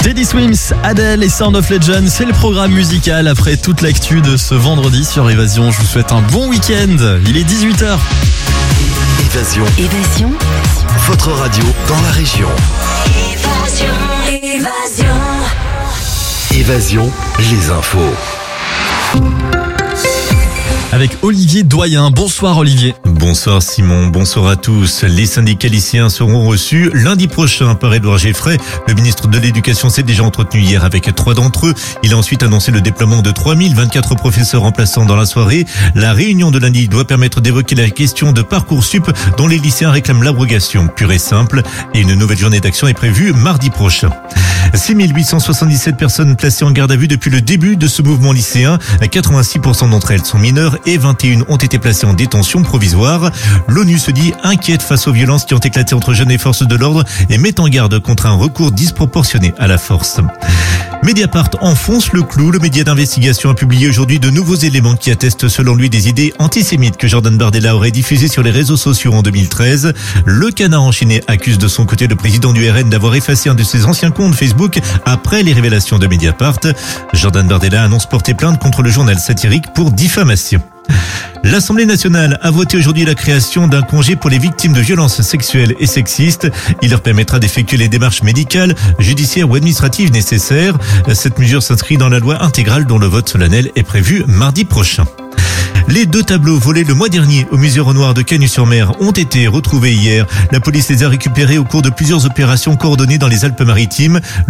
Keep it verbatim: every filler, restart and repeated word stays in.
Teddy Swims, Adele et Sound of Legend, c'est le programme musical après toute l'actu de ce vendredi sur Évasion. Je vous souhaite un bon week-end. Il est dix-huit heures. Évasion. Évasion. Votre radio dans la région. Évasion. Évasion. Évasion, les infos. Avec Olivier Doyen. Bonsoir Olivier. Bonsoir Simon, bonsoir à tous. Les syndicats lycéens seront reçus lundi prochain par Édouard Geffray. Le ministre de l'Éducation s'est déjà entretenu hier avec trois d'entre eux. Il a ensuite annoncé le déploiement de trois mille vingt-quatre professeurs remplaçants dans la soirée. La réunion de lundi doit permettre d'évoquer la question de Parcoursup dont les lycéens réclament l'abrogation pure et simple. Et une nouvelle journée d'action est prévue mardi prochain. six mille huit cent soixante-dix-sept personnes placées en garde à vue depuis le début de ce mouvement lycéen. quatre-vingt-six pour cent d'entre elles sont mineures et vingt et une ont été placées en détention provisoire. L'ONU se dit inquiète face aux violences qui ont éclaté entre jeunes et forces de l'ordre et met en garde contre un recours disproportionné à la force. Mediapart enfonce le clou. Le média d'investigation a publié aujourd'hui de nouveaux éléments qui attestent selon lui des idées antisémites que Jordan Bardella aurait diffusées sur les réseaux sociaux en deux mille treize. Le Canard enchaîné accuse de son côté le président du R N d'avoir effacé un de ses anciens comptes Facebook après les révélations de Mediapart. Jordan Bardella annonce porter plainte contre le journal satirique pour diffamation. L'Assemblée nationale a voté aujourd'hui la création d'un congé pour les victimes de violences sexuelles et sexistes. Il leur permettra d'effectuer les démarches médicales, judiciaires ou administratives nécessaires. Cette mesure s'inscrit dans la loi intégrale dont le vote solennel est prévu mardi prochain. Les deux tableaux volés le mois dernier au musée Renoir de Cagnes-sur-Mer ont été retrouvés hier. La police les a récupérés au cours de plusieurs opérations coordonnées dans les Alpes-Maritimes.